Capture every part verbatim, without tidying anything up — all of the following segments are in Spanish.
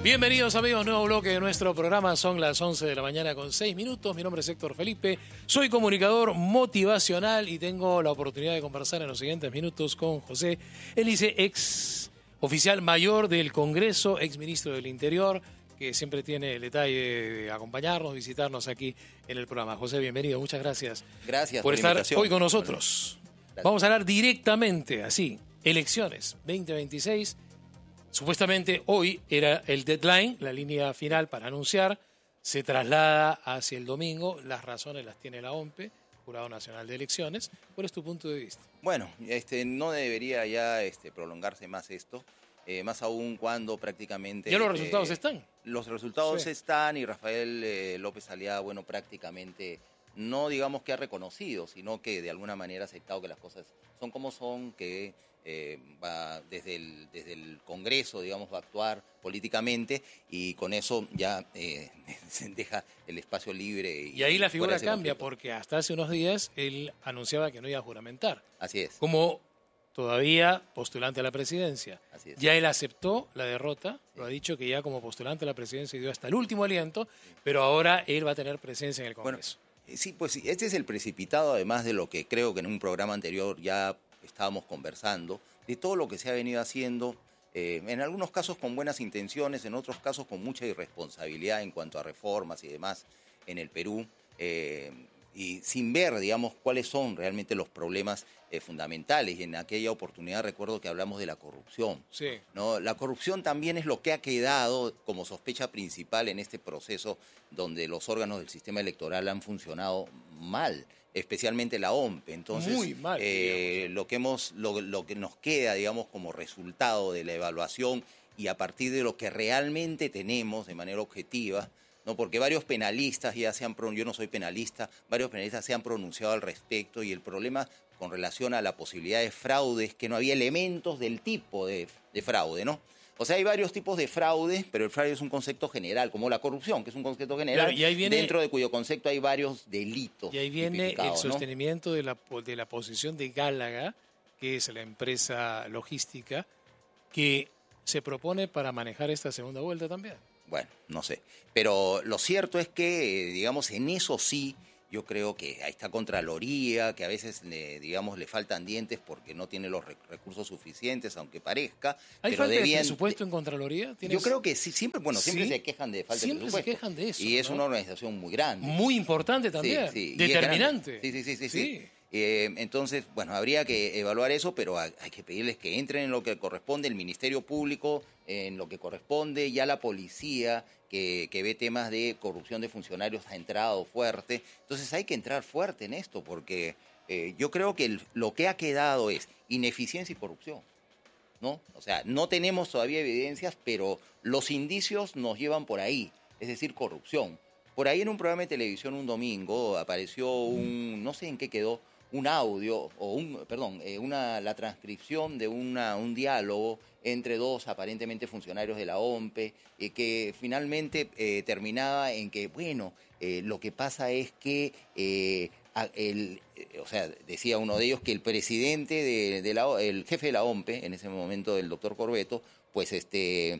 Bienvenidos amigos, nuevo bloque de nuestro programa, son las once de la mañana con seis minutos, mi nombre es Héctor Felipe, soy comunicador motivacional y tengo la oportunidad de conversar en los siguientes minutos con José Elice, ex oficial mayor del Congreso, ex ministro del Interior, que siempre tiene el detalle de acompañarnos, visitarnos aquí en el programa. José, bienvenido, muchas gracias. Gracias por, por estar invitación. Hoy con nosotros. Gracias. Vamos a hablar directamente, así, elecciones veinte veintiséis. Supuestamente hoy era el deadline, la línea final para anunciar, se traslada hacia el domingo, las razones las tiene la O M P, Jurado Nacional de Elecciones. ¿Cuál es tu punto de vista? Bueno, este, no debería ya este, prolongarse más esto, eh, más aún cuando prácticamente... ¿Ya los resultados eh, están? Los resultados sí. están y Rafael eh, López Aliaga, bueno, prácticamente no digamos que ha reconocido, sino que de alguna manera ha aceptado que las cosas son como son, que... Eh, va desde el, desde el Congreso, digamos, va a actuar políticamente y con eso ya eh, se deja el espacio libre. Y, y ahí la figura cambia conflicto. Porque hasta hace unos días él anunciaba que no iba a juramentar. Así es. Como todavía postulante a la presidencia. Así es. Ya él aceptó la derrota, sí. Lo ha dicho que ya como postulante a la presidencia dio hasta el último aliento, sí. Pero ahora él va a tener presencia en el Congreso. Bueno, sí, pues este es el precipitado, además de lo que creo que en un programa anterior ya estábamos conversando, de todo lo que se ha venido haciendo, eh, en algunos casos con buenas intenciones, en otros casos con mucha irresponsabilidad en cuanto a reformas y demás en el Perú, eh, y sin ver, digamos, cuáles son realmente los problemas eh, fundamentales. Y en aquella oportunidad recuerdo que hablamos de la corrupción. Sí. ¿No? La corrupción también es lo que ha quedado como sospecha principal en este proceso donde los órganos del sistema electoral han funcionado mal, especialmente la O M P. Entonces, muy mal, eh, lo que hemos, lo, lo que nos queda, digamos, como resultado de la evaluación y a partir de lo que realmente tenemos de manera objetiva, ¿no? Porque varios penalistas ya se han pronunciado, yo no soy penalista, varios penalistas se han pronunciado al respecto y el problema con relación a la posibilidad de fraude es que no había elementos del tipo de, de fraude, ¿no? O sea, hay varios tipos de fraude, pero el fraude es un concepto general, como la corrupción, que es un concepto general, claro, y ahí viene, dentro de cuyo concepto hay varios delitos. Y ahí viene el sostenimiento, ¿no? de, la, de la posición de Gálaga, que es la empresa logística, que se propone para manejar esta segunda vuelta también. Bueno, no sé. Pero lo cierto es que, digamos, en eso sí, yo creo que ahí está Contraloría, que a veces, le, digamos, le faltan dientes porque no tiene los recursos suficientes, aunque parezca. ¿Hay pero falta de bien, de presupuesto en Contraloría? Yo creo que sí, siempre, bueno, siempre ¿Sí? se quejan de falta siempre de presupuesto. Siempre se quejan de eso, Y es ¿no? una organización muy grande. Muy importante también, sí, sí. determinante. Sí, sí, sí, sí. sí. sí. Eh, entonces, bueno, habría que evaluar eso, pero hay que pedirles que entren en lo que corresponde el Ministerio Público, en lo que corresponde ya la policía, que, que ve temas de corrupción de funcionarios, ha entrado fuerte. Entonces hay que entrar fuerte en esto, porque eh, yo creo que el, lo que ha quedado es ineficiencia y corrupción, ¿no? O sea, no tenemos todavía evidencias, pero los indicios nos llevan por ahí, es decir, corrupción. Por ahí en un programa de televisión un domingo apareció un, no sé en qué quedó, un audio, o un, perdón, eh, una, la transcripción de una, un diálogo entre dos aparentemente funcionarios de la O M P, eh, que finalmente eh, terminaba en que, bueno, eh, lo que pasa es que, eh, el, eh, o sea, decía uno de ellos que el presidente, de, de la, el jefe de la O M P, en ese momento el doctor Corbeto, pues este,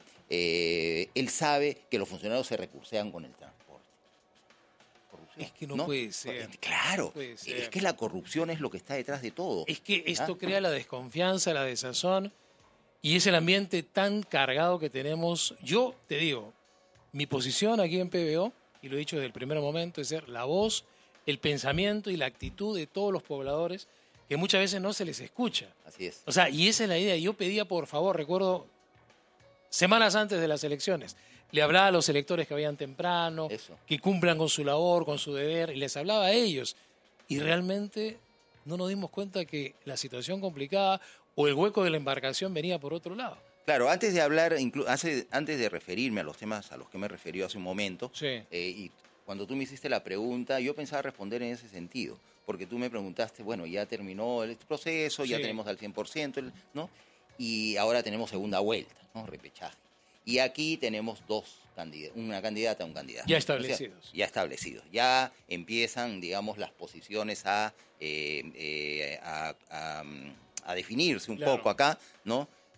eh, él sabe que los funcionarios se recursean con el transporte. Es que no, no puede ser. Claro, no puede ser. Es que la corrupción es lo que está detrás de todo. Es que esto ¿Ah? crea la desconfianza, la desazón, y es el ambiente tan cargado que tenemos. Yo te digo, mi posición aquí en P B O, y lo he dicho desde el primer momento, es ser la voz, el pensamiento y la actitud de todos los pobladores, que muchas veces no se les escucha. Así es. O sea, y esa es la idea. Yo pedía, por favor, recuerdo, semanas antes de las elecciones, le hablaba a los electores que vayan temprano, Eso. que cumplan con su labor, con su deber, y les hablaba a ellos. Y realmente no nos dimos cuenta que la situación complicada o el hueco de la embarcación venía por otro lado. Claro, antes de hablar, hace, antes de referirme a los temas a los que me referió hace un momento, sí. eh, y cuando tú me hiciste la pregunta, yo pensaba responder en ese sentido, porque tú me preguntaste, bueno, ya terminó el proceso, ya sí. tenemos al cien por ciento, ¿no? Y ahora tenemos segunda vuelta, ¿no? Repechaje. Y aquí tenemos dos candidatos, una candidata y un candidato. Ya establecidos. O sea, ya establecidos. Ya empiezan, digamos, las posiciones a, eh, eh, a, a, a definirse un claro. poco acá, ¿no?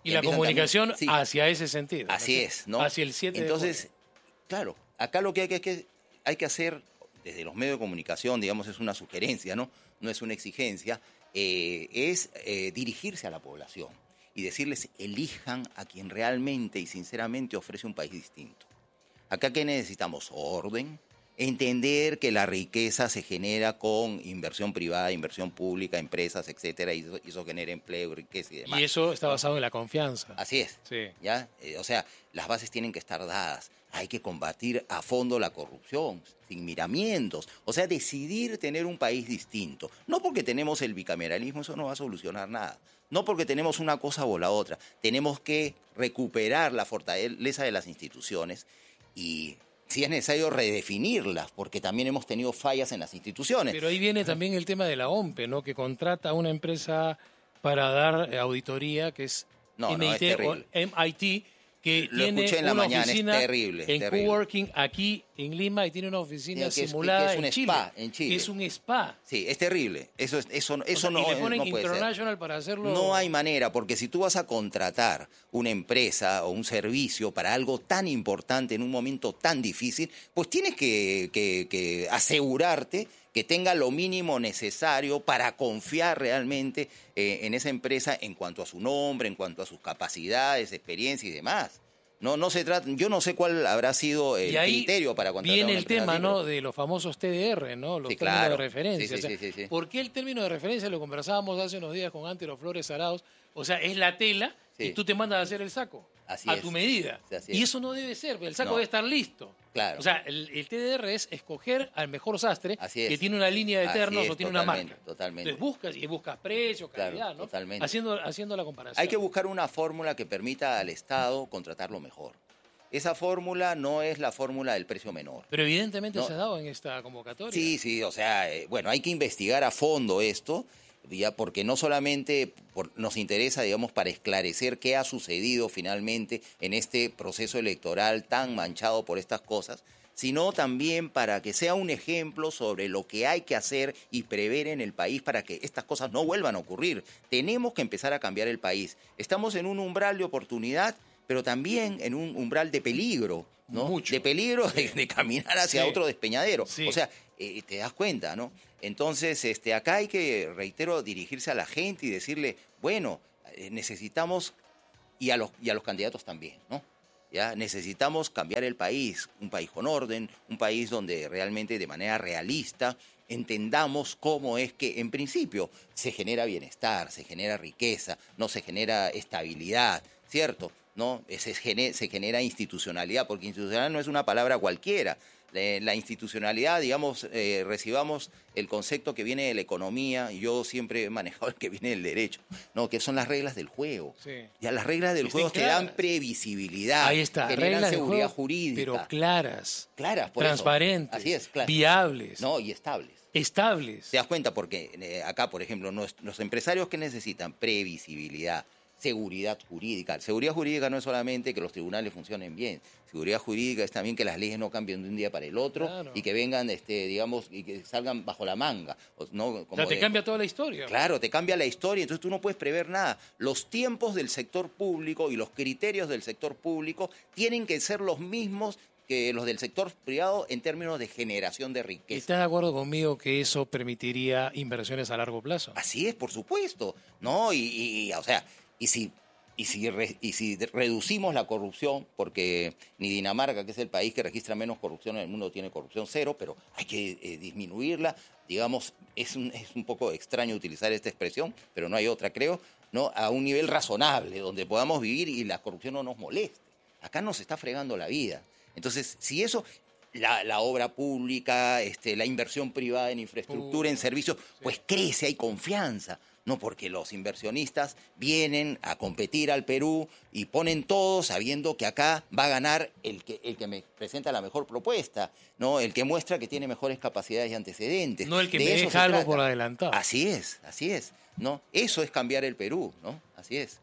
Y la comunicación también, sí, hacia ese sentido. Así ¿no? es, ¿no? Hacia el siete Entonces, de claro, acá lo que hay que, que hay que hacer desde los medios de comunicación, digamos, es una sugerencia, ¿no? No es una exigencia, eh, es eh, dirigirse a la población y decirles, elijan a quien realmente y sinceramente ofrece un país distinto. Acá, ¿qué necesitamos? Orden, entender que la riqueza se genera con inversión privada, inversión pública, empresas, etcétera, y eso, y eso genera empleo, riqueza y demás. Y eso está basado en la confianza. Así es. Sí. ¿Ya? Eh, o sea, las bases tienen que estar dadas. Hay que combatir a fondo la corrupción, sin miramientos. O sea, decidir tener un país distinto. No porque tenemos el bicameralismo, eso no va a solucionar nada. No porque tenemos una cosa o la otra. Tenemos que recuperar la fortaleza de las instituciones y, si es necesario, redefinirlas, porque también hemos tenido fallas en las instituciones. Pero ahí viene también el tema de la O M P E, ¿no? Que contrata a una empresa para dar auditoría, que es No, M I T no, es o M I T, que Lo tiene escuché en la una mañana, es oficina terrible, en terrible. coworking aquí en Lima y tiene una oficina Que es- que simulada es un en, Chile, spa en Chile. que es un spa. Sí, es terrible. Eso, es, eso, eso O sea, no, y le ponen no puede ser. International para hacerlo. No hay manera, porque si tú vas a contratar una empresa o un servicio para algo tan importante en un momento tan difícil, pues tienes que, que, que asegurarte que tenga lo mínimo necesario para confiar realmente eh, en esa empresa en cuanto a su nombre, en cuanto a sus capacidades, experiencia y demás. No, no se trata, yo no sé cuál habrá sido el Y ahí criterio para contratar viene a una el empresa tema, así, ¿no? pero- De los famosos T D R, ¿no? Los Sí, términos claro. de referencia. Sí, sí, O sea, sí, sí, sí. ¿por qué el término de referencia lo conversábamos hace unos días con Antero Flores Arauz? O sea, es la tela Sí. y tú te mandas a hacer el saco. Así a es. tu medida. Sí, así Y es. eso no debe ser, el saco No. debe estar listo. Claro. O sea, el, el T D R es escoger al mejor sastre Así es. que tiene una línea de Así ternos es, o tiene totalmente, una marca. totalmente. Entonces buscas y buscas precio, Claro, calidad, ¿no? totalmente. Haciendo, haciendo la comparación. Hay que buscar una fórmula que permita al Estado contratarlo mejor. Esa fórmula no es la fórmula del precio menor. Pero evidentemente No. se ha dado en esta convocatoria. Sí, sí, o sea, eh, bueno, hay que investigar a fondo esto, ya porque no solamente por- nos interesa, digamos, para esclarecer qué ha sucedido finalmente en este proceso electoral tan manchado por estas cosas, sino también para que sea un ejemplo sobre lo que hay que hacer y prever en el país para que estas cosas no vuelvan a ocurrir. Tenemos que empezar a cambiar el país. Estamos en un umbral de oportunidad, pero también en un umbral de peligro, ¿no? Mucho. De peligro de, de caminar hacia Sí. otro despeñadero. Sí. O sea, eh, te das cuenta, ¿no? Entonces, este, acá hay que, reitero, dirigirse a la gente y decirle, bueno, eh, necesitamos, y a los, y a los candidatos también, ¿no? ¿Ya? Necesitamos cambiar el país, un país con orden, un país donde realmente de manera realista entendamos cómo es que, en principio, se genera bienestar, se genera riqueza, no se genera estabilidad, ¿cierto? ¿No? Se, gene- se genera institucionalidad, porque institucional no es una palabra cualquiera. La, la institucionalidad, digamos, eh, recibamos el concepto que viene de la economía, y yo siempre he manejado el que viene del derecho, ¿no? Que son las reglas del juego. Sí. Ya las reglas del Estén juego te claras. dan previsibilidad, Ahí está, generan reglas de seguridad juego, jurídica. pero claras, Claras, por eso. transparentes, Así es, claro. viables, No, y estables. estables. ¿Te das cuenta? Porque eh, acá, por ejemplo, nos- los empresarios que necesitan previsibilidad, seguridad jurídica. Seguridad jurídica no es solamente que los tribunales funcionen bien. Seguridad jurídica es también que las leyes no cambien de un día para el otro Claro. y que vengan, este, digamos, y que salgan bajo la manga. O- ¿no? O Como sea, te de- cambia toda la historia. Claro, te cambia la historia, entonces tú no puedes prever nada. Los tiempos del sector público y los criterios del sector público tienen que ser los mismos que los del sector privado en términos de generación de riqueza. ¿Estás de acuerdo conmigo que eso permitiría inversiones a largo plazo? Así es, por supuesto, ¿no? Y, y- y, o sea, y si, y, si re- y si reducimos la corrupción, porque ni Dinamarca, que es el país que registra menos corrupción en el mundo, tiene corrupción cero, pero hay que eh, disminuirla, digamos, es un, es un poco extraño utilizar esta expresión, pero no hay otra, creo, ¿no? A un nivel razonable, donde podamos vivir y la corrupción no nos moleste. Acá nos está fregando la vida. Entonces, si eso, la, la obra pública, este, la inversión privada en infraestructura, en servicios, pues crece, hay confianza. No, porque los inversionistas vienen a competir al Perú y ponen todo sabiendo que acá va a ganar el que, el que me presenta la mejor propuesta, ¿no? El que muestra que tiene mejores capacidades y antecedentes. No el que De me eso deja se algo trata. por adelantado. Así es, así es, ¿no? Eso es cambiar el Perú, ¿no? Así es.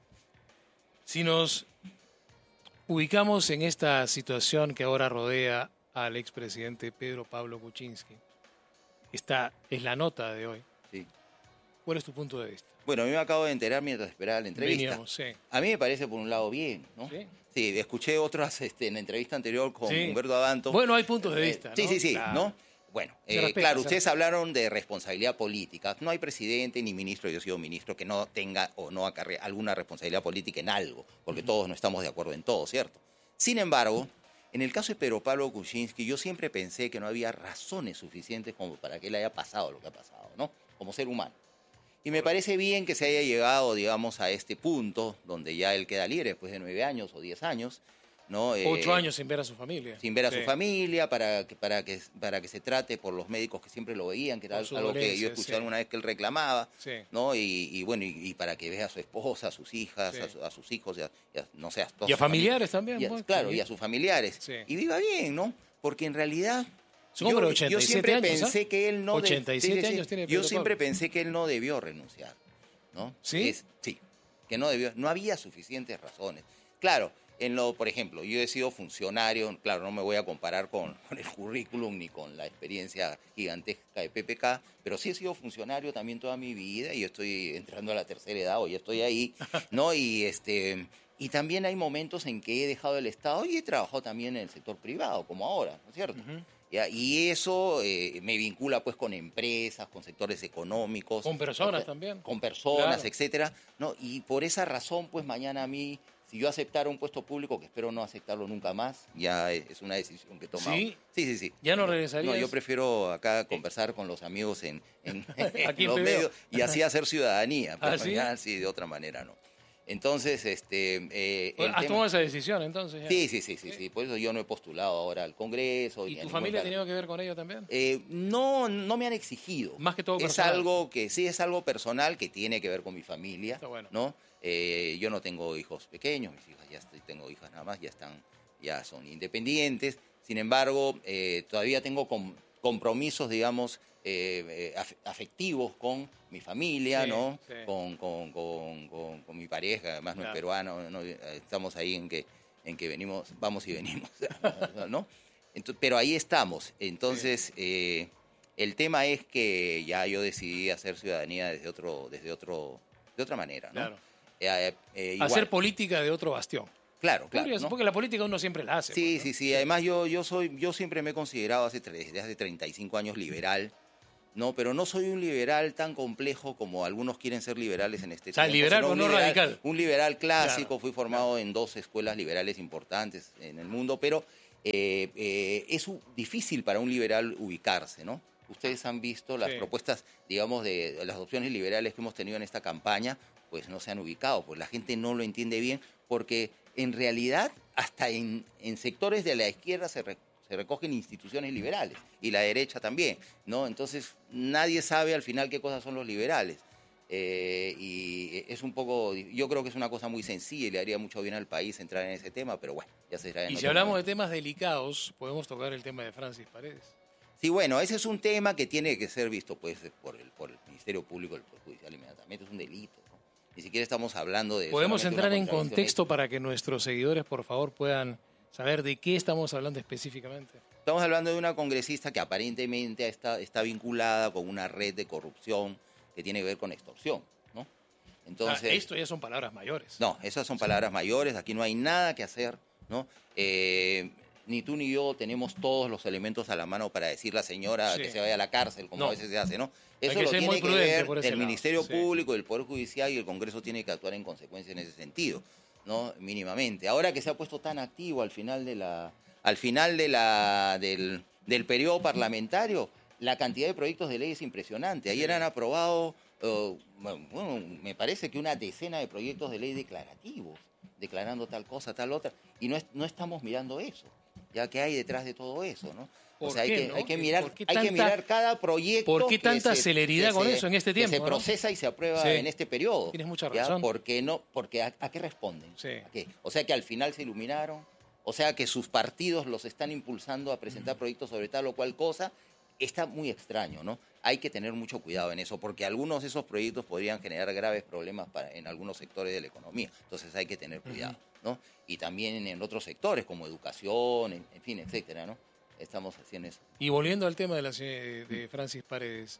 Si nos ubicamos en esta situación que ahora rodea al expresidente Pedro Pablo Kuczynski, esta es la nota de hoy. Sí. ¿Cuál es tu punto de vista? Bueno, a mí me acabo de enterar mientras esperaba la entrevista. Veníamos, sí. A mí me parece por un lado bien, ¿no? Sí. Sí, escuché otras este, en la entrevista anterior con Sí. Humberto Abanto. Bueno, hay puntos de Eh, vista, ¿no? Sí, sí, sí, Claro. ¿no? Bueno, Se eh, respeta, claro, se ustedes respeta. hablaron de responsabilidad política. No hay presidente ni ministro, yo he sido ministro, que no tenga o no acarrea alguna responsabilidad política en algo, porque todos no estamos de acuerdo en todo, ¿cierto? Sin embargo, en el caso de Pedro Pablo Kuczynski, yo siempre pensé que no había razones suficientes como para que él haya pasado lo que ha pasado, ¿no? Como ser humano. Y me parece bien que se haya llegado, digamos, a este punto donde ya él queda libre después de nueve años o diez años, ¿no? Eh, Ocho años sin ver a su familia. sin ver a Sí. su familia, para que, para, que, para que se trate por los médicos que siempre lo veían, que era Por su algo que yo dolencia, escuché sí. alguna vez que él reclamaba, Sí. ¿no? Y, y bueno, y, y para que vea a su esposa, a sus hijas, Sí. a, su- a sus hijos, y a, y a- no sé, a toda Y a su familia. familiares también, Y a- pues, claro, sí. y a sus familiares. Sí. Y viva bien, ¿no? Porque en realidad... Son como yo, ochenta y yo siete siempre años, ¿ah? pensé que él no... de- ochenta y siete sí, sí, sí. años tiene Yo Pedro siempre Pablo. pensé que él no debió renunciar, ¿no? ¿Sí? Es- sí, que no debió, no había suficientes razones. Claro, en lo, por ejemplo, yo he sido funcionario, claro, no me voy a comparar con, con el currículum ni con la experiencia gigantesca de P P K, pero sí he sido funcionario también toda mi vida y yo estoy entrando a la tercera edad, o ya estoy ahí, ¿no? Y este y también hay momentos en que he dejado el Estado y he trabajado también en el sector privado, como ahora, ¿no es cierto? Ujú. Ya, y eso eh, me vincula pues con empresas, con sectores económicos. Con personas ¿no? también. Con personas, Claro. etcétera, ¿no? Y por esa razón, pues mañana a mí, si yo aceptara un puesto público, que espero no aceptarlo nunca más, ya es es una decisión que he tomado. ¿Sí? Sí, sí, sí. ¿Ya no regresarías? No, yo prefiero acá conversar con los amigos en, en, en Aquí en los P B O. medios y así hacer ciudadanía. Pero ¿Ah, sí? mañana sí, de otra manera no. Entonces, este... eh, el ¿Has tema- tomado esa decisión entonces? Ya? Sí, sí, sí, sí, sí. Por eso yo no he postulado ahora al Congreso. ¿Y ni a tu ningún familia ha cargo. tenido que ver con ello también? Eh, no, no me han exigido. Más que todo es personal. algo que sí es algo personal que tiene que ver con mi familia. Está bueno. ¿No? Eh, yo no tengo hijos pequeños, mis hijas ya estoy, tengo hijas nada más, ya están, ya son independientes. Sin embargo, eh, todavía tengo com- compromisos, digamos, eh, eh, af- afectivos con mi familia, Sí, ¿no? sí. Con, con, con, con, con mi pareja, además no Claro. es peruano, ¿no? Estamos ahí en que, en que venimos, vamos y venimos, ¿no? Entonces, pero ahí estamos. Entonces, eh, el tema es que ya yo decidí hacer ciudadanía desde otro, desde otro, de otra manera, ¿no? Claro. Eh, eh, igual. Hacer política de otro bastión. Claro, claro. Podría ser, ¿no? porque la política uno siempre la hace. Sí, pues, ¿no? sí, sí. Además, yo, yo soy, yo siempre me he considerado hace, tre- desde hace treinta y cinco años liberal, ¿no? Pero no soy un liberal tan complejo como algunos quieren ser liberales en este O sea, tiempo, liberal, sino pero un no radical. Un liberal clásico. Claro, Fui formado en dos escuelas liberales importantes en el mundo, pero eh, eh, es u- difícil para un liberal ubicarse, ¿no? Ustedes han visto las Sí. propuestas, digamos, de, de las opciones liberales que hemos tenido en esta campaña, pues no se han ubicado, pues la gente no lo entiende bien, porque en realidad hasta en, en sectores de la izquierda se, re- se recogen instituciones liberales y la derecha también, ¿no? Entonces nadie sabe al final qué cosas son los liberales. Eh, y es un poco, yo creo que es una cosa muy sencilla y le haría mucho bien al país entrar en ese tema, pero bueno, ya se será en Y si otro hablamos de momento. temas delicados, podemos tocar el tema de Francis Paredes. Sí, bueno, ese es un tema que tiene que ser visto pues por el, por el Ministerio Público del Poder Judicial inmediatamente, es un delito, ¿no? Ni siquiera estamos hablando de... Podemos solamente entrar una en contravención contexto para que nuestros seguidores, por favor, puedan saber de qué estamos hablando específicamente. Estamos hablando de una congresista que aparentemente está, está vinculada con una red de corrupción que tiene que ver con extorsión, ¿no? Entonces, Ah, esto ya son palabras mayores. no, esas son palabras mayores, aquí no hay nada que hacer, ¿no? Eh, ni tú ni yo tenemos todos los elementos a la mano para decir la señora Sí. que se vaya a la cárcel, como No. a veces se hace, ¿no? Hay Eso que lo ser tiene muy que prudente ver por ese el lado, Ministerio sí. Público, el Poder Judicial, y el Congreso tiene que actuar en consecuencia en ese sentido, ¿no? Mínimamente. Ahora que se ha puesto tan activo al final de la, al final de la, del, del periodo parlamentario, la cantidad de proyectos de ley es impresionante. Ayer han aprobado, uh, bueno, me parece que una decena de proyectos de ley declarativos, declarando tal cosa, tal otra, y no, es- no estamos mirando eso, ya que hay detrás de todo eso, ¿no? O ¿Por sea, hay qué, que, no? hay que ¿Por mirar, qué hay que tanta- mirar cada proyecto. por qué que tanta se- celeridad que con se- eso en este que tiempo, se ¿no? procesa y se aprueba Sí. en este periodo. Tienes mucha ¿ya? razón. Porque no, porque a, ¿a qué responden? Sí. ¿A qué? O sea que al final se iluminaron, o sea que sus partidos los están impulsando a presentar proyectos sobre tal o cual cosa. Está muy extraño, ¿no? Hay que tener mucho cuidado en eso, porque algunos de esos proyectos podrían generar graves problemas para, en algunos sectores de la economía. Entonces hay que tener cuidado, ¿no? Y también en, en otros sectores, como educación, en, en fin, etcétera, ¿no? Estamos haciendo eso. Y volviendo al tema de, la, se- de Francis Paredes,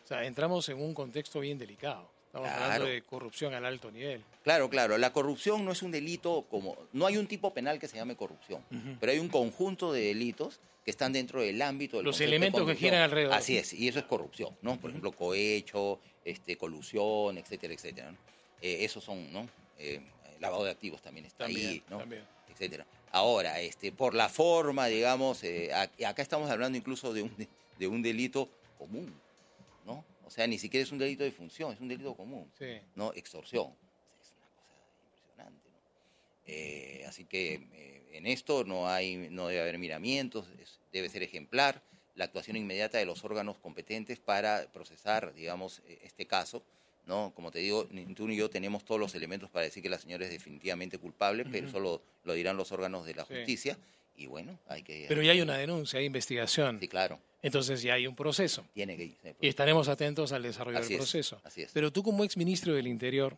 O sea, entramos en un contexto bien delicado. Estamos Claro. hablando de corrupción al alto nivel. Claro, claro. La corrupción no es un delito como... No hay un tipo penal que se llame corrupción, uh-huh. pero hay un conjunto de delitos que están dentro del ámbito del Los elementos que giran alrededor. Así es, y eso es corrupción, ¿no? Por uh-huh. ejemplo, cohecho, este, colusión, etcétera, etcétera, ¿no? Eh, esos son, ¿no? Eh, lavado de activos también está también, ahí, ¿no? También. Etcétera. Ahora, este, por la forma, digamos, eh, acá estamos hablando incluso de un, de un delito común, ¿no? O sea, ni siquiera es un delito de función, es un delito común, sí. ¿no? Extorsión. Es una cosa impresionante, ¿no? Eh, así que eh, en esto no hay, no debe haber miramientos, es, debe ser ejemplar la actuación inmediata de los órganos competentes para procesar, digamos, este caso, ¿no? Como te digo, ni tú ni yo tenemos todos los elementos para decir que la señora es definitivamente culpable, uh-huh. pero eso lo, lo dirán los órganos de la justicia. Sí. Y bueno, hay que... Pero ya hay una denuncia, hay investigación. Sí, claro. Entonces ya hay un proceso. Tiene que ir. Y estaremos atentos al desarrollo así del es, proceso. Así es. Pero tú como exministro del Interior,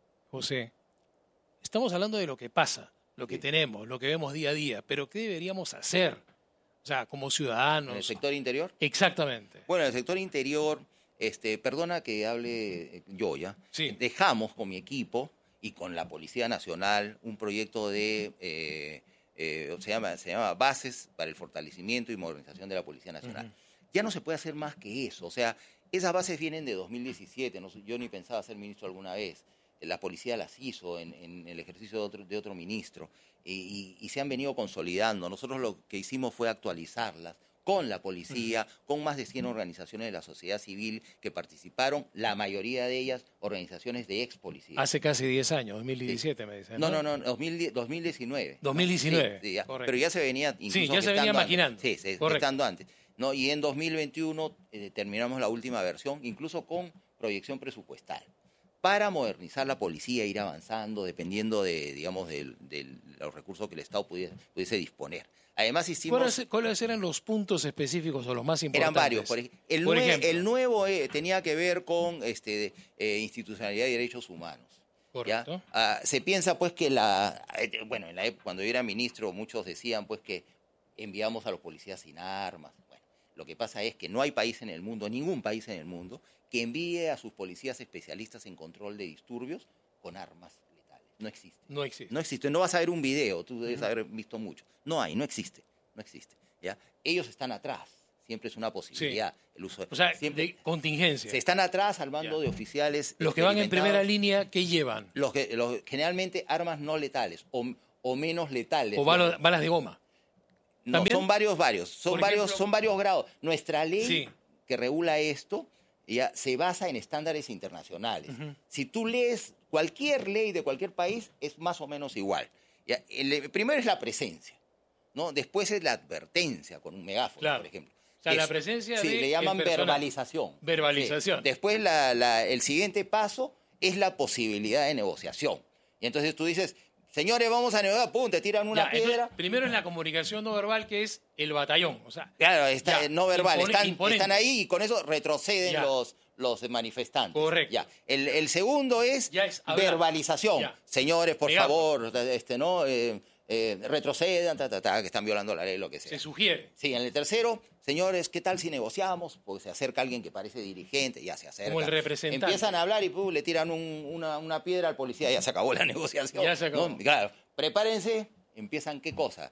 José, estamos hablando de lo que pasa, lo que sí. tenemos, lo que vemos día a día, pero ¿qué deberíamos hacer? O sea, como ciudadanos. ¿En el sector interior? Exactamente. Bueno, en el sector interior, este, perdona que hable yo ya, sí. dejamos con mi equipo y con la Policía Nacional un proyecto de... Eh, Eh, se llama, se llama Bases para el Fortalecimiento y Modernización de la Policía Nacional. Uh-huh. Ya no se puede hacer más que eso. O sea, esas bases vienen de dos mil diecisiete. No, yo ni pensaba ser ministro alguna vez. La policía las hizo en, en el ejercicio de otro, de otro ministro y, y, y se han venido consolidando. Nosotros lo que hicimos fue actualizarlas con la policía, uh-huh. con más de cien organizaciones de la sociedad civil que participaron, la mayoría de ellas organizaciones de ex policías. Hace casi diez años, dos mil diecisiete sí. me dicen. No, no, no, no dos mil diecinueve. dos mil diecinueve, sí, sí, ya, pero ya se venía incluso sí, ya se venía maquinando. Antes. Sí, estando antes. No, y en dos mil veintiuno eh, terminamos la última versión, incluso con proyección presupuestal, para modernizar la policía, ir avanzando, dependiendo de, digamos, de, de los recursos que el Estado pudiese, pudiese disponer. Además hicimos... ¿Cuáles, ¿Cuáles eran los puntos específicos o los más importantes? Eran varios. Por, ej- el, por nue- ejemplo. El nuevo eh, tenía que ver con este, eh, institucionalidad y derechos humanos. Correcto. Ah, se piensa pues que la... Eh, bueno, en la época, cuando yo era ministro, muchos decían pues que enviamos a los policías sin armas. Bueno, lo que pasa es que no hay país en el mundo, ningún país en el mundo, que envíe a sus policías especialistas en control de disturbios con armas letales. No existe. No existe. No existe. No vas a ver un video, tú debes uh-huh. haber visto mucho. No hay, no existe. No existe. ¿Ya? Ellos están atrás. Siempre es una posibilidad. Sí. El uso de, o sea, siempre, de contingencia. Se están atrás al mando ya. de oficiales. Los que van en primera línea, ¿qué llevan? Los que, los, generalmente armas no letales o, o menos letales. O balas, balas de goma. No, ¿también? son varios, varios. Son Por varios, ejemplo, son varios grados. Nuestra ley sí. que regula esto ya se basa en estándares internacionales. Uh-huh. Si tú lees cualquier ley de cualquier país, es más o menos igual. Ya, el, primero es la presencia, ¿no? Después es la advertencia con un megáfono, claro. por ejemplo. O sea, es, la presencia sí, de le llaman verbalización. Verbalización. Sí. Después la, la, el siguiente paso es la posibilidad de negociación. Y entonces tú dices, señores, vamos a negociar, pum, te tiran una ya, piedra. Entonces, primero es la comunicación no verbal, que es el batallón. O sea, claro, está ya, no verbal. Impone, están, están ahí y con eso retroceden los, los manifestantes. Correcto. Ya. El, el segundo es, es verbalización. Ya. Señores, por Digamos. favor, este, ¿no? Eh, Eh, retrocedan, ta, ta, ta, que están violando la ley, lo que sea. Se sugiere. Sí, en el tercero, señores, ¿qué tal si negociamos? Porque se acerca alguien que parece dirigente, ya se acerca. Como el representante. Empiezan a hablar y pum, le tiran un, una, una piedra al policía, ya se acabó la negociación. Ya se acabó. ¿No? Claro, prepárense, empiezan ¿qué cosa?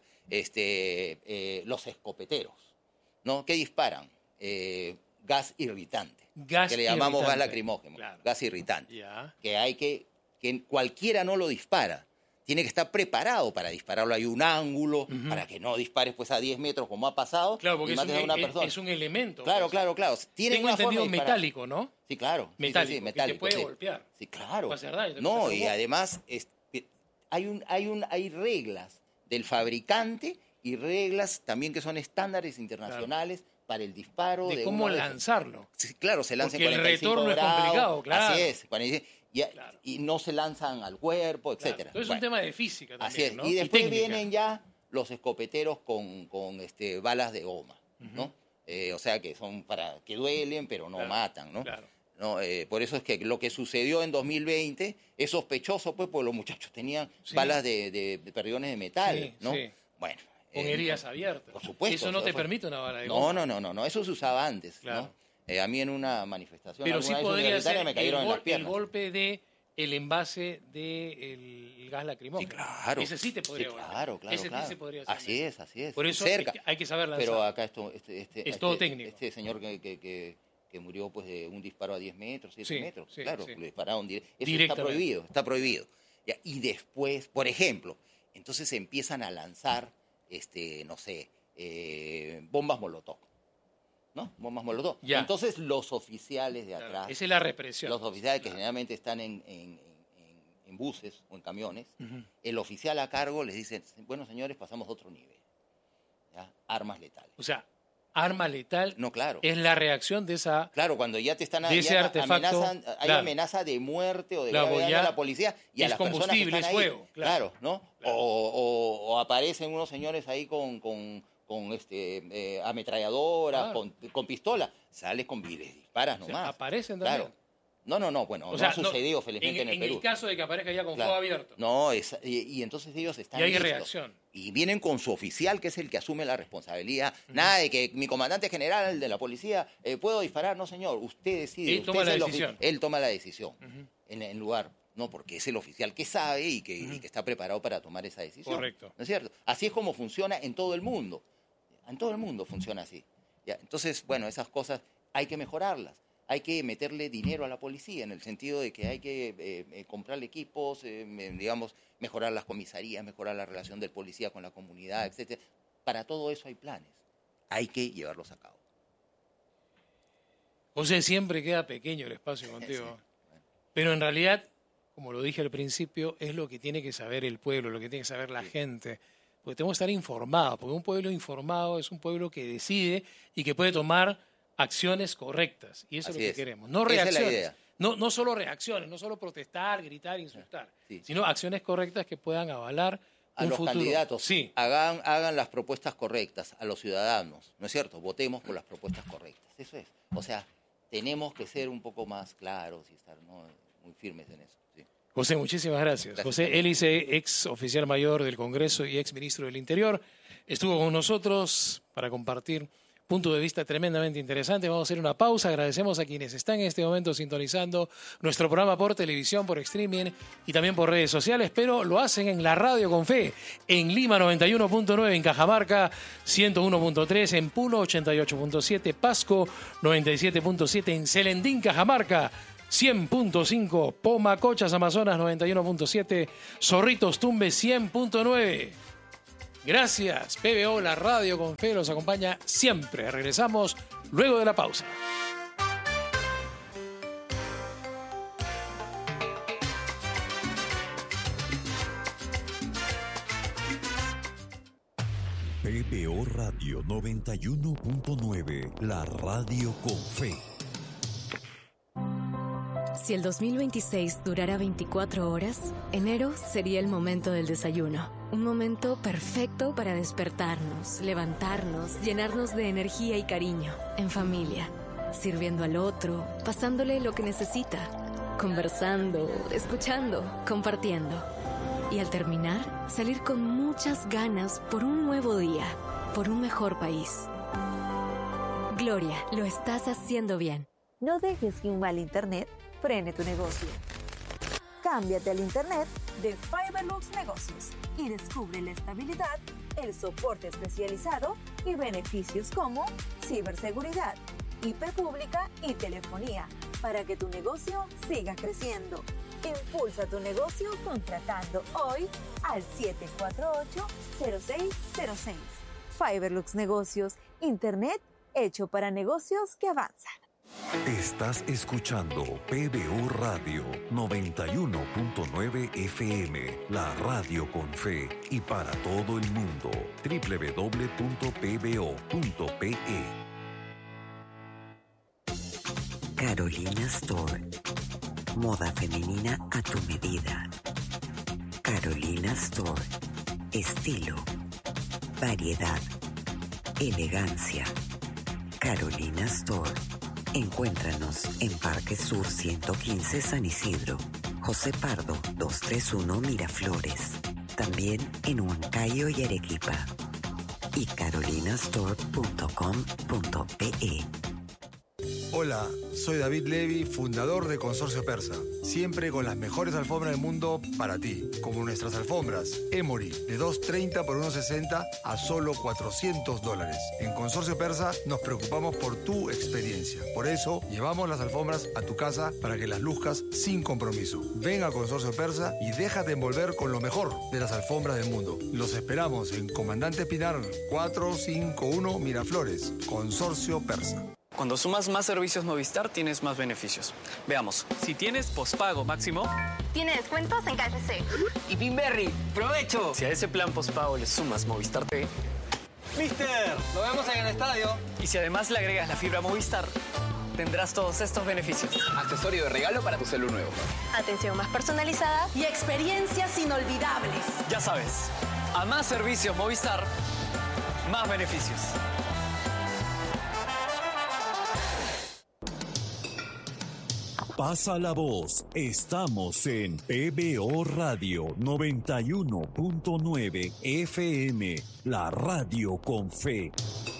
Este, eh, los escopeteros, ¿no? ¿Qué disparan? Eh, gas irritante. Gas que le llamamos irritante. gas lacrimógeno. Claro. Gas irritante. Ya. Que hay que, que cualquiera no lo dispara. Tiene que estar preparado para dispararlo. Hay un ángulo uh-huh. para que no dispares pues a diez metros como ha pasado. Claro, porque y es un, a una es, persona. es un elemento. Claro, pues. claro, claro. Tiene Tengo una entendido forma de metálico, ¿no? Sí, claro. Metálico, sí, sí, sí, metálico, que te puede sí. golpear. Sí, claro. Puede hacer daño, no, y además es, hay, un, hay, un, hay reglas del fabricante y reglas también que son estándares internacionales claro. para el disparo. De, de cómo uno lanzarlo. Sí, claro, se lanza Porque en cuarenta y cinco el retorno grados, es complicado, claro. Así es. Y, claro. y no se lanzan al cuerpo, etcétera. Claro. Es bueno, un tema de física también, así es. ¿no? Y después y vienen ya los escopeteros con, con este, balas de goma, uh-huh. ¿no? Eh, o sea, que son para que duelen, pero no claro. matan, ¿no? Claro. no eh, por eso es que lo que sucedió en dos mil veinte es sospechoso, pues, porque los muchachos tenían sí. balas de, de, de perdigones de metal, sí, ¿no? Sí. Bueno. Con eh, heridas abiertas. Por supuesto. Eso no te fue... permite una bala de no, goma. No, no, no, no. Eso se usaba antes, claro. ¿no? Eh, a mí en una manifestación Pero alguna sí vez podría universitaria ser me cayeron el, en gol, las piernas. el golpe de el envase del gas lacrimógeno. Sí, claro. Ese sí te podría sí, golpear. claro, claro, Ese claro. sí se podría hacer. Así es, así es. Por eso cerca. hay que saber lanzar. Pero acá esto, este, este, es este, todo técnico. Este señor que, que, que, que murió pues de un disparo a diez metros, siete sí, metros, sí, claro, sí. le dispararon directo. Eso está prohibido, está prohibido. Ya, y después, por ejemplo, entonces empiezan a lanzar, este, no sé, eh, bombas molotov. ¿No? Bombas molotov. Ya. Entonces los oficiales de atrás, claro, esa es la represión. los oficiales que claro. generalmente están en, en, en, en buses o en camiones, uh-huh. el oficial a cargo les dice, bueno señores, pasamos a otro nivel. ¿Ya? Armas letales. O sea, arma letal no, claro. es la reacción de esa... Claro, cuando ya te están de ese artefacto, amenazan, hay claro. amenaza de muerte o de claro, gravedad ya a la policía y a las personas que están es ahí. fuego, claro claro. ¿no? Claro. O, o, o aparecen unos señores ahí con... con con este eh, ametralladoras, claro. con, con pistola, sales con viles, disparas nomás. O sea, aparecen también. Claro. No, no, no, bueno, o no sea, ha sucedido no, felizmente en, en el en Perú. En el caso de que aparezca ya con claro. fuego abierto. No, es, y, y entonces ellos están Y hay listos. reacción. Y vienen con su oficial, que es el que asume la responsabilidad. Uh-huh. Nada de que mi comandante general de la policía, eh, ¿puedo disparar? No, señor, usted decide. Él usted toma la es decisión. Él toma la decisión uh-huh. en, en lugar... No, porque es el oficial que sabe y que, uh-huh. y que está preparado para tomar esa decisión. Correcto. ¿No es cierto? Así es como funciona en todo el mundo. En todo el mundo funciona así. ¿Ya? Entonces, bueno, esas cosas hay que mejorarlas. Hay que meterle dinero a la policía en el sentido de que hay que eh, eh, comprarle equipos, eh, digamos, mejorar las comisarías, mejorar la relación del policía con la comunidad, etcétera. Para todo eso hay planes. Hay que llevarlos a cabo. José, siempre queda pequeño el espacio contigo. Sí. Bueno. Pero en realidad, como lo dije al principio, es lo que tiene que saber el pueblo, lo que tiene que saber la sí. gente. Porque tenemos que estar informados, porque un pueblo informado es un pueblo que decide y que puede tomar acciones correctas. Y eso Así es lo que es. queremos. No reacciones. Esa es la idea. No, no solo reacciones, no solo protestar, gritar, insultar, sí. sino acciones correctas que puedan avalar a un los futuro. candidatos. Sí. Hagan, hagan las propuestas correctas a los ciudadanos, ¿no es cierto? Votemos por las propuestas correctas. Eso es. O sea, tenemos que ser un poco más claros y estar, ¿no?, muy firmes en eso. Sí. José, muchísimas gracias. gracias. José Hélice, ex oficial mayor del Congreso y ex ministro del Interior, estuvo con nosotros para compartir punto de vista tremendamente interesante. Vamos a hacer una pausa. Agradecemos a quienes están en este momento sintonizando nuestro programa por televisión, por streaming y también por redes sociales, pero lo hacen en la radio con fe, en Lima noventa y uno punto nueve, en Cajamarca ciento uno punto tres, en Puno ochenta y ocho punto siete, Pasco noventa y siete punto siete, en Celendín, Cajamarca cien punto cinco, Pomacochas, Amazonas noventa y uno punto siete, Zorritos, Tumbes cien punto nueve. Gracias, P B O, la radio con fe, los acompaña siempre. Regresamos luego de la pausa. P B O Radio noventa y uno punto nueve, la radio con fe. Si el dos mil veintiséis durara veinticuatro horas, enero sería el momento del desayuno. Un momento perfecto para despertarnos, levantarnos, llenarnos de energía y cariño, en familia, sirviendo al otro, pasándole lo que necesita, conversando, escuchando, compartiendo. Y al terminar, salir con muchas ganas por un nuevo día, por un mejor país. Gloria, lo estás haciendo bien. No dejes que un mal internet frene tu negocio. Cámbiate al internet de Fiberlux Negocios y descubre la estabilidad, el soporte especializado y beneficios como ciberseguridad, I P pública y telefonía para que tu negocio siga creciendo. Impulsa tu negocio contratando hoy al siete cuatro ocho, cero seis cero seis. Fiberlux Negocios, internet hecho para negocios que avanzan. Estás escuchando P B O Radio noventa y uno punto nueve F M, la radio con fe y para todo el mundo. doble u doble u doble u punto p b o punto p e. Carolina Store. Moda femenina a tu medida. Carolina Store. Estilo, variedad, elegancia. Carolina Store. Encuéntranos en Parque Sur ciento quince San Isidro, José Pardo doscientos treinta y uno Miraflores, también en Huancayo y Arequipa, y carolinastore punto com punto p e. Hola, soy David Levy, fundador de Consorcio Persa. Siempre con las mejores alfombras del mundo para ti. Como nuestras alfombras Emory, de dos treinta por uno sesenta a solo cuatrocientos dólares. En Consorcio Persa nos preocupamos por tu experiencia. Por eso, llevamos las alfombras a tu casa para que las luzcas sin compromiso. Ven a Consorcio Persa y déjate envolver con lo mejor de las alfombras del mundo. Los esperamos en Comandante Pinar cuatrocientos cincuenta y uno Miraflores. Consorcio Persa. Cuando sumas más servicios Movistar, tienes más beneficios. Veamos. Si tienes pospago máximo, tiene descuentos en K F C. Y Pinberry, ¡provecho! Si a ese plan pospago le sumas Movistar T V, ¡Mister! ¡Lo vemos en el estadio! Y si además le agregas la fibra Movistar, tendrás todos estos beneficios. Accesorio de regalo para tu celu nuevo. Atención más personalizada y experiencias inolvidables. Ya sabes, a más servicios Movistar, más beneficios. Pasa la voz, estamos en P B O Radio noventa y uno punto nueve F M, la radio con fe.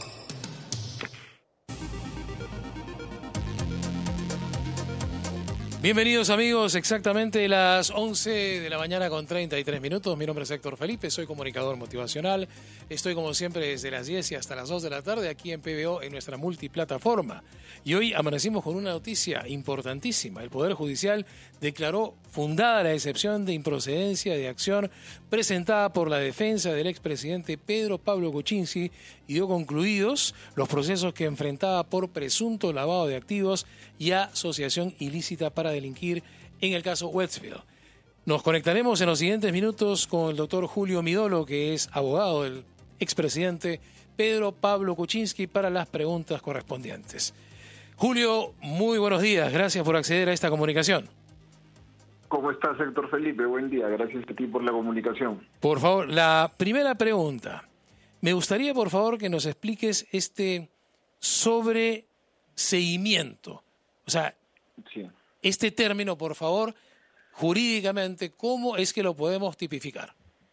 Bienvenidos amigos, exactamente las once de la mañana con treinta y tres minutos. Mi nombre es Héctor Felipe, soy comunicador motivacional. Estoy como siempre desde las diez y hasta las dos de la tarde aquí en P B O en nuestra multiplataforma. Y hoy amanecimos con una noticia importantísima. El Poder Judicial declaró fundada la excepción de improcedencia de acción presentada por la defensa del expresidente Pedro Pablo Kuczynski y dio concluidos los procesos que enfrentaba por presunto lavado de activos y asociación ilícita para delinquir en el caso Westfield. Nos conectaremos en los siguientes minutos con el doctor Julio Midolo, que es abogado del expresidente Pedro Pablo Kuczynski, para las preguntas correspondientes. Julio, muy buenos días. Gracias por acceder a esta comunicación. ¿Cómo estás, Héctor Felipe? Buen día. Gracias a ti por la comunicación. Por favor, la primera pregunta. Me gustaría, por favor, que nos expliques este sobreseimiento. O sea, sí. Este término, por favor, jurídicamente, ¿cómo es que lo podemos tipificar?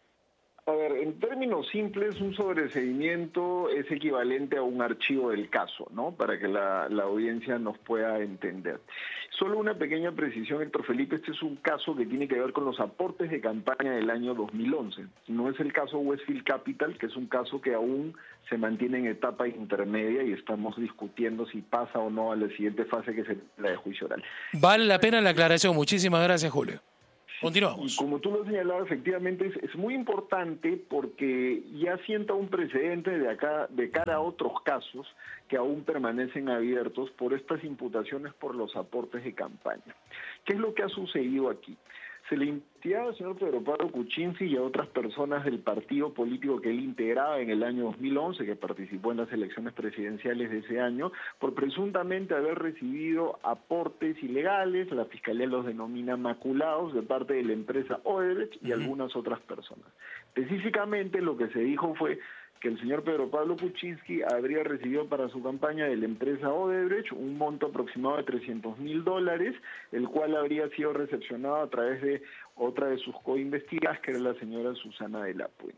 A ver, en términos simples, un sobreseimiento es equivalente a un archivo del caso, ¿no? Para que la, la audiencia nos pueda entender. Solo una pequeña precisión, Héctor Felipe, este es un caso que tiene que ver con los aportes de campaña del año dos mil once. No es el caso Westfield Capital, que es un caso que aún se mantiene en etapa intermedia y estamos discutiendo si pasa o no a la siguiente fase, que es la de juicio oral. Vale la pena la aclaración. Muchísimas gracias, Julio. Continuamos. Y como tú lo has señalado, efectivamente es, es muy importante porque ya sienta un precedente de acá de cara a otros casos que aún permanecen abiertos por estas imputaciones por los aportes de campaña. ¿Qué es lo que ha sucedido aquí? Se le imputaba al señor Pedro Pablo Kuczynski y a otras personas del partido político que él integraba en el año dos mil once, que participó en las elecciones presidenciales de ese año, por presuntamente haber recibido aportes ilegales, la Fiscalía los denomina maculados, de parte de la empresa Odebrecht y uh-huh. algunas otras personas. Específicamente lo que se dijo fue que el señor Pedro Pablo Kuczynski habría recibido para su campaña de la empresa Odebrecht un monto aproximado de trescientos mil dólares, el cual habría sido recepcionado a través de otra de sus coinvestigadas, que era la señora Susana de la Puente.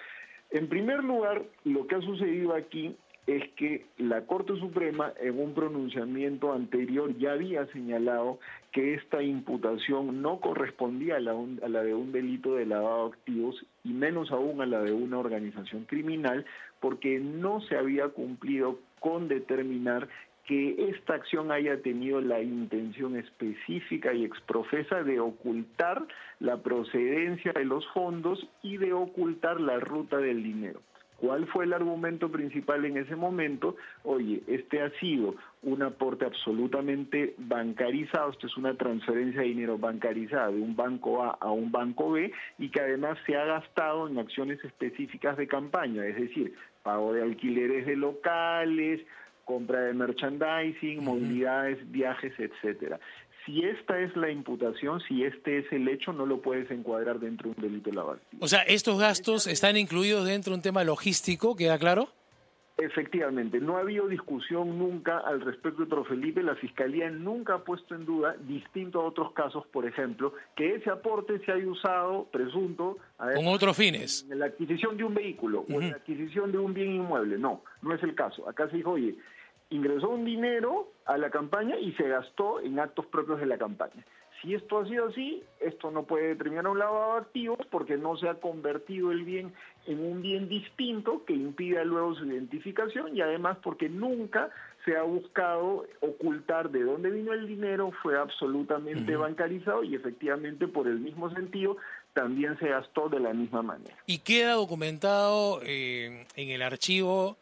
En primer lugar, lo que ha sucedido aquí es que la Corte Suprema, en un pronunciamiento anterior, ya había señalado que esta imputación no correspondía a la, un, a la de un delito de lavado de activos y menos aún a la de una organización criminal, porque no se había cumplido con determinar que esta acción haya tenido la intención específica y exprofesa de ocultar la procedencia de los fondos y de ocultar la ruta del dinero. ¿Cuál fue el argumento principal en ese momento? Oye, este ha sido un aporte absolutamente bancarizado, esto es una transferencia de dinero bancarizada de un banco A a un banco B y que además se ha gastado en acciones específicas de campaña, es decir, pago de alquileres de locales, compra de merchandising, movilidades, viajes, etcétera. Si esta es la imputación, si este es el hecho, no lo puedes encuadrar dentro de un delito de lavado. O sea, ¿estos gastos están incluidos dentro de un tema logístico? ¿Queda claro? Efectivamente, no ha habido discusión nunca al respecto, Héctor Felipe. La Fiscalía nunca ha puesto en duda, distinto a otros casos, por ejemplo, que ese aporte se haya usado, presunto, a con otros fines, en la adquisición de un vehículo uh-huh. o en la adquisición de un bien inmueble. No, no es el caso. Acá se dijo, oye, ingresó un dinero a la campaña y se gastó en actos propios de la campaña. Si esto ha sido así, esto no puede determinar un lavado de activos porque no se ha convertido el bien en un bien distinto que impida luego su identificación y además porque nunca se ha buscado ocultar de dónde vino el dinero, fue absolutamente uh-huh. bancarizado y efectivamente por el mismo sentido también se gastó de la misma manera. ¿Y queda documentado eh, en el archivo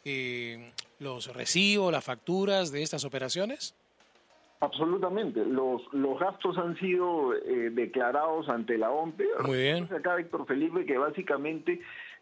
eh, los recibos, las facturas de estas operaciones? Absolutamente. Los los gastos han sido eh, declarados ante la O M P E. Muy bien. Acá, Víctor Felipe, que básicamente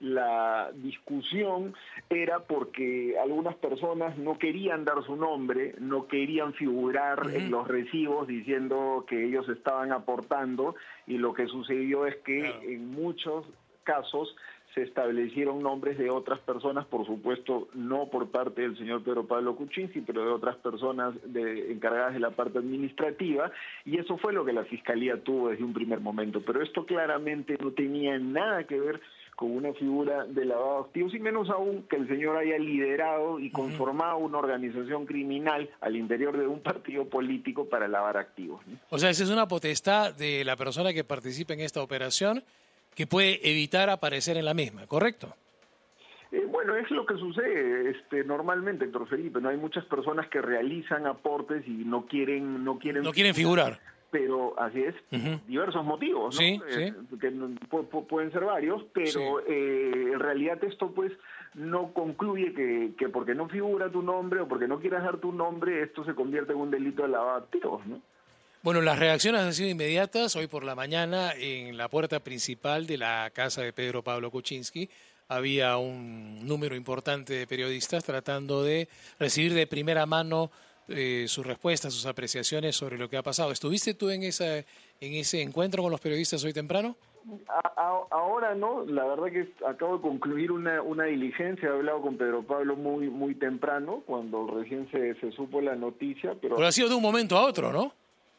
la discusión era porque algunas personas no querían dar su nombre, no querían figurar uh-huh. en los recibos diciendo que ellos estaban aportando, y lo que sucedió es que claro. en muchos casos se establecieron nombres de otras personas, por supuesto no por parte del señor Pedro Pablo Kuczynski, pero de otras personas de, encargadas de la parte administrativa, y eso fue lo que la Fiscalía tuvo desde un primer momento. Pero esto claramente no tenía nada que ver con una figura de lavado de activos, y menos aún que el señor haya liderado y conformado una organización criminal al interior de un partido político para lavar activos, ¿no? O sea, esa es una potestad de la persona que participa en esta operación, que puede evitar aparecer en la misma, ¿correcto? Eh, bueno, es lo que sucede este, normalmente, Héctor Felipe. No hay muchas personas que realizan aportes y no quieren no quieren, no quieren figurar. Pero así es, uh-huh. diversos motivos, ¿no? Sí, eh, sí. Que pu- pu- pueden ser varios, pero sí. eh, en realidad esto pues no concluye que, que porque no figura tu nombre o porque no quieras dar tu nombre, esto se convierte en un delito de lavado de activos, ¿no? Bueno, las reacciones han sido inmediatas. Hoy por la mañana, en la puerta principal de la casa de Pedro Pablo Kuczynski, había un número importante de periodistas tratando de recibir de primera mano eh, sus respuestas, sus apreciaciones sobre lo que ha pasado. ¿Estuviste tú en, esa, en ese encuentro con los periodistas hoy temprano? A, a, ahora no, la verdad que acabo de concluir una, una diligencia, he hablado con Pedro Pablo muy muy temprano, cuando recién se, se supo la noticia. Pero, pero ha sido de un momento a otro, ¿no?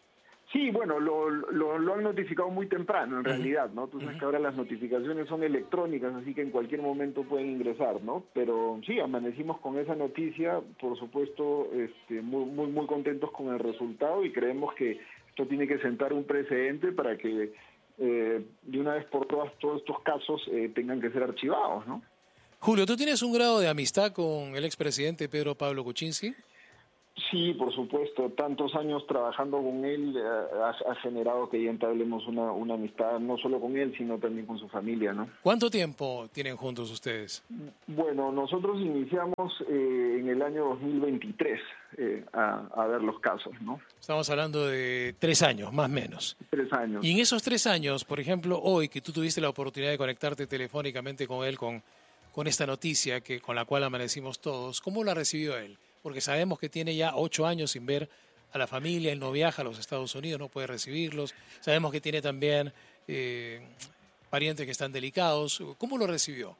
Sí, bueno, lo, lo, lo han notificado muy temprano, en realidad, ¿no? Tú sabes uh-huh. que ahora las notificaciones son electrónicas, así que en cualquier momento pueden ingresar, ¿no? Pero sí, amanecimos con esa noticia, por supuesto, este, muy, muy, muy contentos con el resultado, y creemos que esto tiene que sentar un precedente para que eh, de una vez por todas todos estos casos eh, tengan que ser archivados, ¿no? Julio, ¿tú tienes un grado de amistad con el expresidente Pedro Pablo Kuczynski? Sí, por supuesto. Tantos años trabajando con él eh, ha, ha generado que ya entablemos una, una amistad, no solo con él, sino también con su familia, ¿no? ¿Cuánto tiempo tienen juntos ustedes? Bueno, nosotros iniciamos eh, en el año dos mil veintitrés eh, a, a ver los casos, ¿no? Estamos hablando de tres años, más o menos. Tres años. Y en esos tres años, por ejemplo, hoy que tú tuviste la oportunidad de conectarte telefónicamente con él, con, con esta noticia que con la cual amanecimos todos, ¿cómo la recibió él? Porque sabemos que tiene ya ocho años sin ver a la familia, él no viaja a los Estados Unidos, no puede recibirlos. Sabemos que tiene también eh, parientes que están delicados. ¿Cómo lo recibió?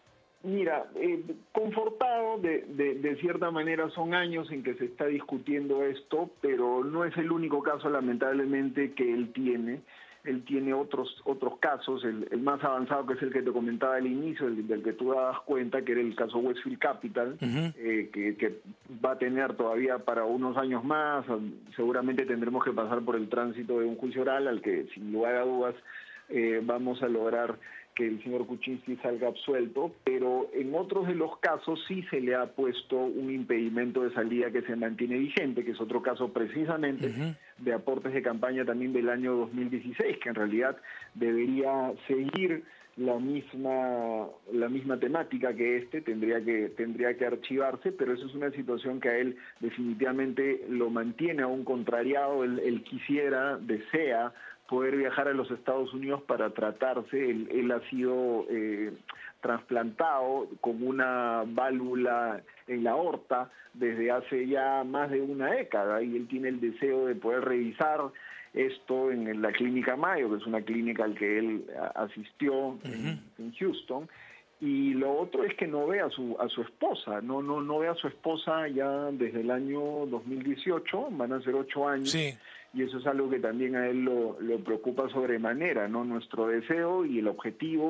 Mira, eh, confortado de, de, de cierta manera. Son años en que se está discutiendo esto, pero no es el único caso, lamentablemente, que él tiene. Él tiene otros otros casos, el, el más avanzado, que es el que te comentaba al inicio, el del que tú dabas cuenta, que era el caso Westfield Capital, uh-huh. eh, que, que va a tener todavía para unos años más. Seguramente tendremos que pasar por el tránsito de un juicio oral al que, sin lugar a dudas, eh, vamos a lograr que el señor Kuczynski salga absuelto, pero en otros de los casos sí se le ha puesto un impedimento de salida que se mantiene vigente, que es otro caso precisamente uh-huh. de aportes de campaña también del año dos mil dieciséis, que en realidad debería seguir la misma la misma temática que este, tendría que tendría que archivarse, pero eso es una situación que a él definitivamente lo mantiene aún contrariado. Él, él quisiera, desea poder viajar a los Estados Unidos para tratarse. Él, él ha sido eh, trasplantado con una válvula en la aorta desde hace ya más de una década, y él tiene el deseo de poder revisar esto en la Clínica Mayo, que es una clínica al que él asistió uh-huh. en, en Houston. Y lo otro es que no ve a su a su esposa, no no no ve a su esposa ya desde el año dos mil dieciocho, van a ser ocho años. Sí. Y eso es algo que también a él lo, lo preocupa sobremanera, ¿no? Nuestro deseo y el objetivo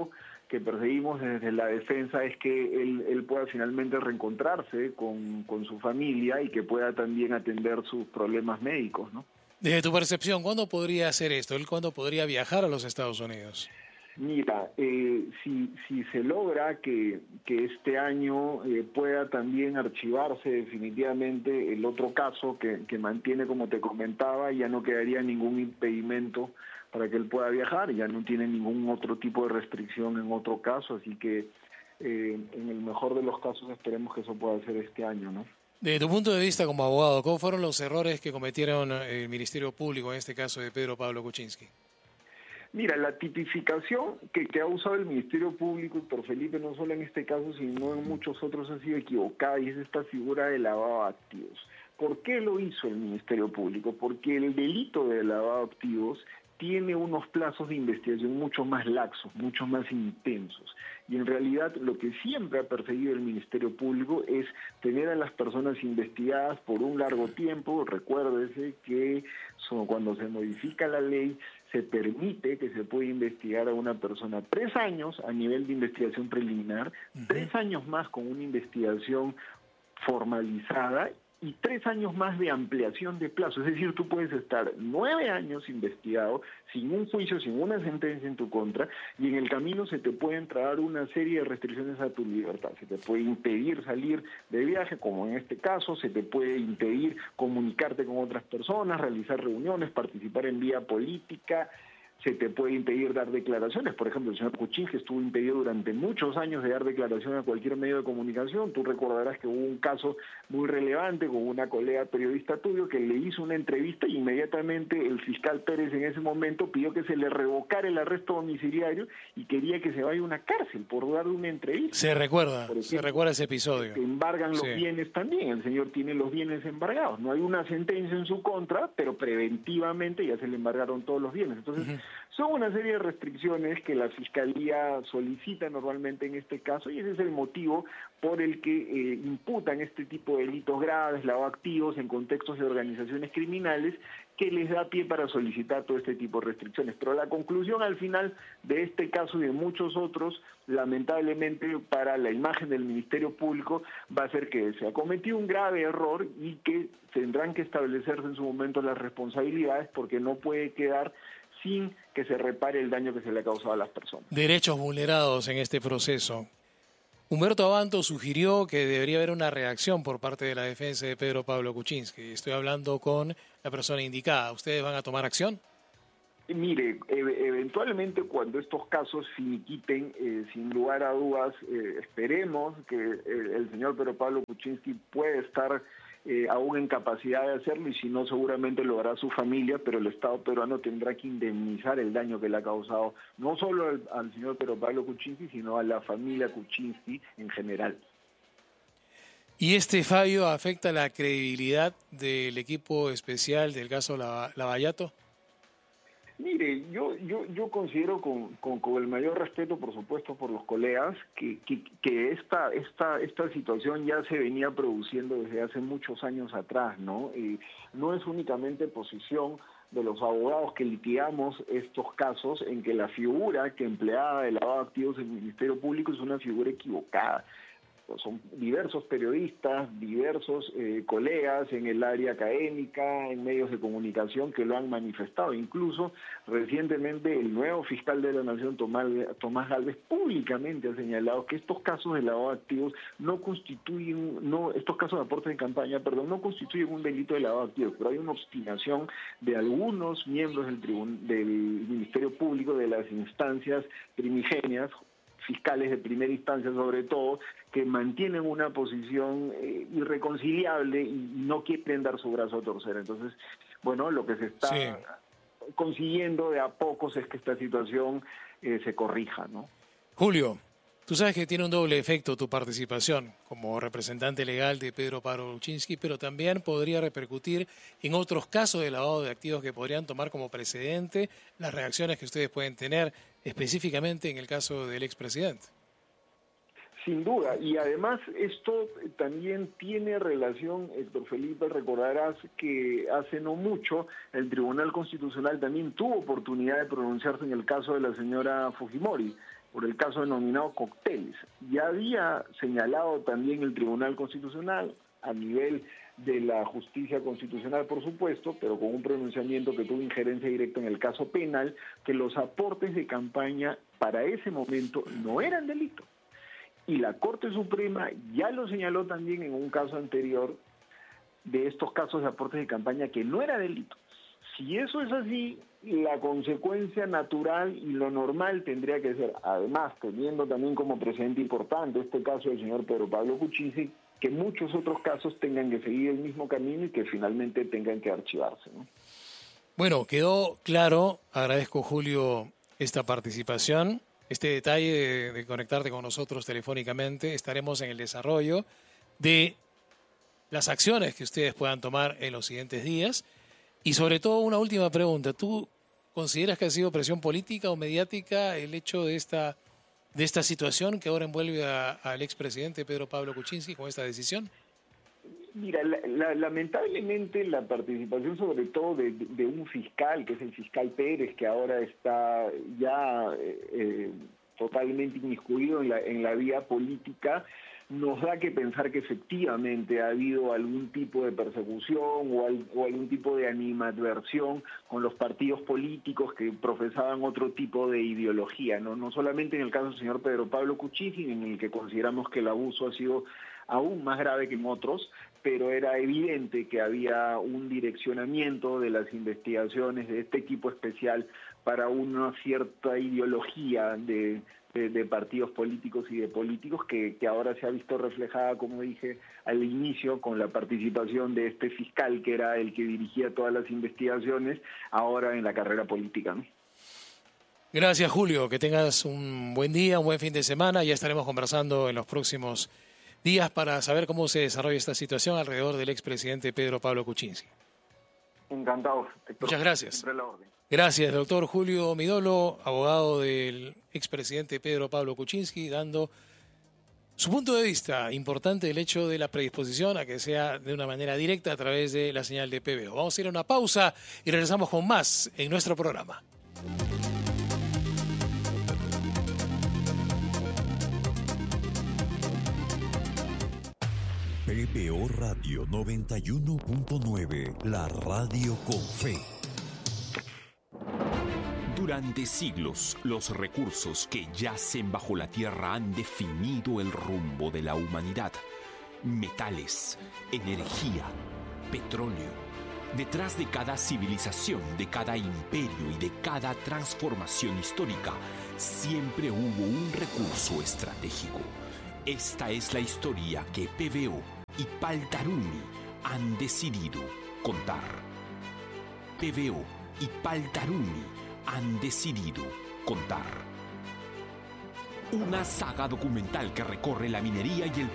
que perseguimos desde la defensa es que él, él pueda finalmente reencontrarse con, con su familia y que pueda también atender sus problemas médicos, ¿no? Desde tu percepción, ¿cuándo podría hacer esto? ¿Él cuándo podría viajar a los Estados Unidos? Mira, eh, si, si se logra que, que este año eh, pueda también archivarse definitivamente el otro caso que, que mantiene, como te comentaba, ya no quedaría ningún impedimento para que él pueda viajar, ya no tiene ningún otro tipo de restricción en otro caso, así que eh, en el mejor de los casos esperemos que eso pueda ser este año, ¿no? Desde tu punto de vista como abogado, ¿cómo fueron los errores que cometieron el Ministerio Público en este caso de Pedro Pablo Kuczynski? Mira, la tipificación que, que ha usado el Ministerio Público, Héctor Felipe, no solo en este caso, sino en muchos otros, ha sido equivocada, y es esta figura de lavado de activos. ¿Por qué lo hizo el Ministerio Público? Porque el delito de lavado de activos tiene unos plazos de investigación mucho más laxos, mucho más intensos. Y en realidad lo que siempre ha perseguido el Ministerio Público es tener a las personas investigadas por un largo tiempo. Recuérdese que cuando se modifica la ley se permite que se pueda investigar a una persona tres años a nivel de investigación preliminar, uh-huh. tres años más con una investigación formalizada y tres años más de ampliación de plazo. Es decir, tú puedes estar nueve años investigado, sin un juicio, sin una sentencia en tu contra, y en el camino se te pueden traer una serie de restricciones a tu libertad. Se te puede impedir salir de viaje, como en este caso, se te puede impedir comunicarte con otras personas, realizar reuniones, participar en vía política, se te puede impedir dar declaraciones. Por ejemplo, el señor Kuczynski estuvo impedido durante muchos años de dar declaración a cualquier medio de comunicación. Tú recordarás que hubo un caso muy relevante con una colega periodista tuyo que le hizo una entrevista y inmediatamente el fiscal Pérez en ese momento pidió que se le revocara el arresto domiciliario y quería que se vaya a una cárcel por dar una entrevista. Se recuerda, ejemplo, se recuerda ese episodio. Se embargan los sí. bienes también, el señor tiene los bienes embargados. No hay una sentencia en su contra, pero preventivamente ya se le embargaron todos los bienes. Entonces, uh-huh. son una serie de restricciones que la Fiscalía solicita normalmente en este caso, y ese es el motivo por el que eh, imputan este tipo de delitos graves, lavado de activos en contextos de organizaciones criminales, que les da pie para solicitar todo este tipo de restricciones. Pero la conclusión al final de este caso y de muchos otros, lamentablemente para la imagen del Ministerio Público, va a ser que se ha cometido un grave error y que tendrán que establecerse en su momento las responsabilidades, porque no puede quedar sin que se repare el daño que se le ha causado a las personas. Derechos vulnerados en este proceso. Humberto Abanto sugirió que debería haber una reacción por parte de la defensa de Pedro Pablo Kuczynski. Estoy hablando con la persona indicada. ¿Ustedes van a tomar acción? Mire, e- eventualmente cuando estos casos finiquiten, eh, sin lugar a dudas, eh, esperemos que el, el señor Pedro Pablo Kuczynski pueda estar Eh, aún en capacidad de hacerlo, y si no, seguramente lo hará su familia, pero el Estado peruano tendrá que indemnizar el daño que le ha causado no solo al, al señor Pedro Pablo Kuczynski, sino a la familia Kuczynski en general. ¿Y este fallo afecta la credibilidad del equipo especial del caso Lavallato? Mire, yo yo yo considero con, con, con el mayor respeto, por supuesto, por los colegas, que, que, que esta esta esta situación ya se venía produciendo desde hace muchos años atrás, ¿no? Y no es únicamente posición de los abogados que litigamos estos casos en que la figura que empleada de lavado de activos en el Ministerio Público es una figura equivocada. Son diversos periodistas, diversos eh, colegas en el área académica, en medios de comunicación que lo han manifestado. Incluso recientemente el nuevo fiscal de la Nación, Tomás, Tomás Gálvez, públicamente ha señalado que estos casos de lavado de activos no constituyen, no, estos casos de aportes en campaña, perdón, no constituyen un delito de lavado de activos, pero hay una obstinación de algunos miembros del, tribun- del Ministerio Público, de las instancias primigenias, fiscales de primera instancia sobre todo, que mantienen una posición eh, irreconciliable y no quieren dar su brazo a torcer. Entonces, bueno, lo que se está sí. consiguiendo de a pocos es que esta situación eh, se corrija, ¿no? Julio, tú sabes que tiene un doble efecto tu participación como representante legal de Pedro Pablo Kuczynski, pero también podría repercutir en otros casos de lavado de activos que podrían tomar como precedente las reacciones que ustedes pueden tener, específicamente en el caso del expresidente. Sin duda, y además esto también tiene relación, Héctor Felipe, recordarás que hace no mucho el Tribunal Constitucional también tuvo oportunidad de pronunciarse en el caso de la señora Fujimori. por el caso denominado Cócteles. Ya había señalado también el Tribunal Constitucional a nivel de la justicia constitucional, por supuesto, pero con un pronunciamiento que tuvo injerencia directa en el caso penal, que los aportes de campaña para ese momento no eran delito. Y la Corte Suprema ya lo señaló también en un caso anterior de estos casos de aportes de campaña que no era delito. Si eso es así, la consecuencia natural y lo normal tendría que ser, además, teniendo también como precedente importante este caso del señor Pedro Pablo Kuczynski, que muchos otros casos tengan que seguir el mismo camino y que finalmente tengan que archivarse, ¿no? Bueno, quedó claro. Agradezco, Julio, esta participación, este detalle de, de conectarte con nosotros telefónicamente. Estaremos en el desarrollo de las acciones que ustedes puedan tomar en los siguientes días. Y sobre todo, una última pregunta. ¿Tú consideras que ha sido presión política o mediática el hecho de esta de esta situación que ahora envuelve a, al expresidente Pedro Pablo Kuczynski con esta decisión? Mira, la, la, lamentablemente la participación sobre todo de, de un fiscal, que es el fiscal Pérez, que ahora está ya eh, totalmente inmiscuido en la, en la vía política, nos da que pensar que efectivamente ha habido algún tipo de persecución o, al, o algún tipo de animadversión con los partidos políticos que profesaban otro tipo de ideología, ¿no? No solamente en el caso del señor Pedro Pablo Kuczynski, en el que consideramos que el abuso ha sido aún más grave que en otros, pero era evidente que había un direccionamiento de las investigaciones de este equipo especial para una cierta ideología de De, de partidos políticos y de políticos que, que ahora se ha visto reflejada, como dije al inicio, con la participación de este fiscal que era el que dirigía todas las investigaciones, ahora en la carrera política, ¿no? Gracias, Julio. Que tengas un buen día, un buen fin de semana. Ya estaremos conversando en los próximos días para saber cómo se desarrolla esta situación alrededor del expresidente Pedro Pablo Kuczynski. Encantado, Héctor. Muchas gracias. Siempre a la orden. Gracias, doctor Julio Midolo, abogado del expresidente Pedro Pablo Kuczynski, dando su punto de vista. Importante el hecho de la predisposición a que sea de una manera directa a través de la señal de P B O. Vamos a ir a una pausa y regresamos con más en nuestro programa. P B O Radio noventa y uno punto nueve, la radio con fe. Durante siglos, los recursos que yacen bajo la tierra han definido el rumbo de la humanidad. Metales, energía, petróleo. Detrás de cada civilización, de cada imperio y de cada transformación histórica, siempre hubo un recurso estratégico. Esta es la historia que P B O y Paltaruni han decidido contar. P B O y Paltaruni han decidido contar. Una saga documental que recorre la minería y el